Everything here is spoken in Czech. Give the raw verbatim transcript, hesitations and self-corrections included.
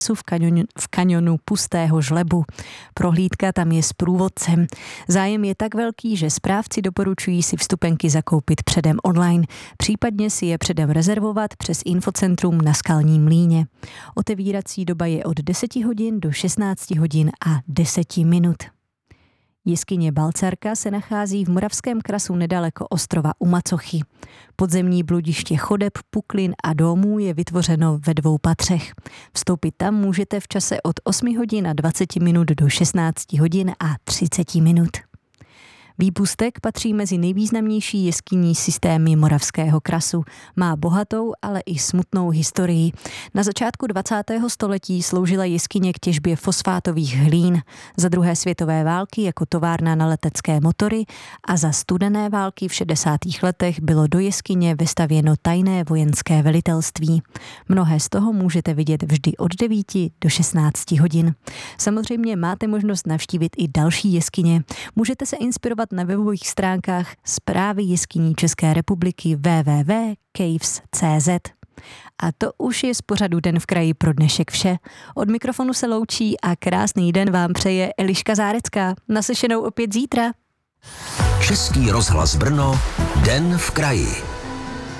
v kanionu, v kanionu Pustého žlebu. Prohlídka tam je s průvodcem. Zájem je tak velký, že správci doporučují si vstupenky zakoupit předem online, případně si je předem rezervovat přes infocentrum na Skalním mlýně. Otevírací doba je od deseti hodin do šestnácti hodin a deseti minut. Jeskyně Balcarka se nachází v Moravském krasu nedaleko ostrova u Macochy. Podzemní bludiště chodeb, puklin a domů je vytvořeno ve dvou patřech. Vstoupit tam můžete v čase od osmi hodin a dvaceti minut do šestnácti hodin a třiceti minut. Výpustek patří mezi nejvýznamnější jeskyní systémy Moravského krasu. Má bohatou, ale i smutnou historii. Na začátku dvacátého století sloužila jeskyně k těžbě fosfátových hlín, za druhé světové války jako továrna na letecké motory a za studené války v šedesátých letech bylo do jeskyně vestavěno tajné vojenské velitelství. Mnohé z toho můžete vidět vždy od devíti do šestnácti hodin. Samozřejmě máte možnost navštívit i další jeskyně. Můžete se inspirovat na webových stránkách Správy jeskyní České republiky w w w tečka caves tečka c z. A to už je z pořadu Den v kraji pro dnešek vše. Od mikrofonu se loučí a krásný den vám přeje Eliška Zárecká. Naslyšenou opět zítra. Český rozhlas Brno, Den v kraji.